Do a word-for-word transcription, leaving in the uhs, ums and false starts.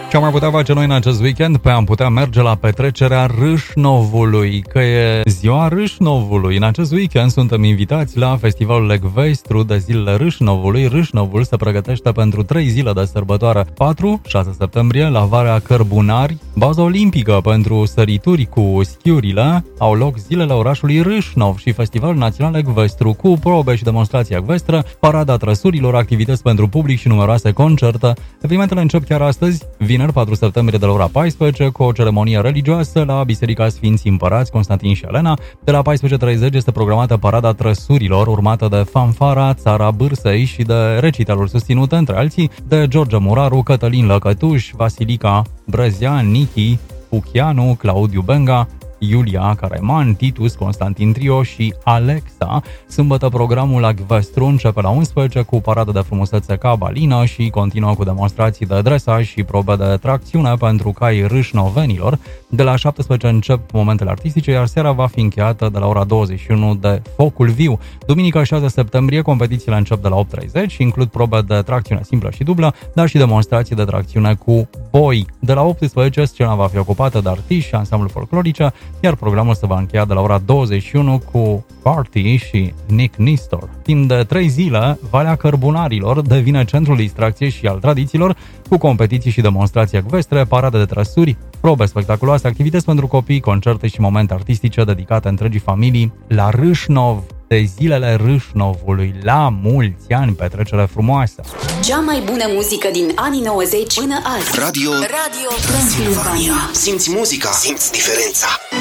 Ce am mai putea face noi în acest weekend? Păi am putea merge la petrecerea Râșnovului, că e ziua Râșnovului. În acest weekend suntem invitați la festivalul ecvestru de zilele Râșnovului. Râșnovul se pregătește pentru trei zile de sărbătoare, patru șase septembrie, la Valea Cărbunari. Baza olimpică pentru sărituri cu schiurile au loc zilele orașului Râșnov și Festivalul Național Ecvestru cu probe și demonstrații ecvestre, parada trăsurilor, activități pentru public și numeroase concerte. Evenimentele încep chiar astăzi, vineri patru septembrie de la ora paisprezece, cu o ceremonie religioasă la Biserica Sfinții Împărați Constantin și Elena. De la paisprezece treizeci este programată parada trăsurilor, urmată de fanfara Țara Bârsei și de recitaluri susținute, între alții, de George Muraru, Cătălin Lăcătuș, Vasilica Brăzean, Nichi Puchianu, Claudiu Benga, Iulia Careman, Titus, Constantin Trio și Alexa. Sâmbătă programul ecvestru începe la unsprezece cu paradă de frumusețe cabalină și continuă cu demonstrații de dresaj și probe de tracțiune pentru cai râșnovenilor. De la șaptesprezece încep momentele artistice, iar seara va fi încheiată de la ora douăzeci și unu de focul viu. Duminică șase septembrie, competițiile încep de la opt treizeci și includ probe de tracțiune simplă și dublă, dar și demonstrații de tracțiune cu boi. De la optsprezece, scena va fi ocupată de artiști și ansambluri folclorice, iar programul se va încheia de la ora douăzeci și unu cu Party și Nick Nistor. Timp de trei zile, Valea Cărbunarilor devine centrul distracției și al tradițiilor, cu competiții și demonstrații ecvestre, parade de trăsuri, probe spectaculoase, activități pentru copii, concerte și momente artistice dedicate întregii familii la Râșnov, de zilele Râșnovului. La mulți ani, petrecere frumoasă! Cea mai bună muzică din anii nouăzeci până azi. Radio, Radio Transilvania. Simți muzica, simți diferența.